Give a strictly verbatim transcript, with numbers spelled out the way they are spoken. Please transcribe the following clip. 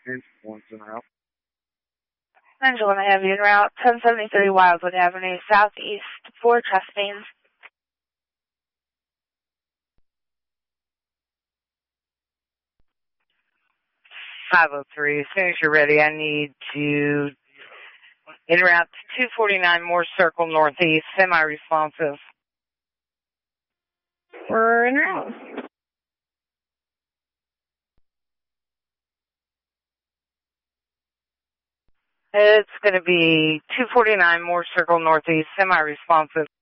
One's en route. Angela, I have you en route, ten seventy-three Wildwood Avenue, southeast, for Chastain. five oh three, as soon as you're ready, I need to en route to two forty-nine Moore Circle Northeast, semi-responsive. We're en route. It's going to be two forty-nine Moore Circle Northeast, semi-responsive.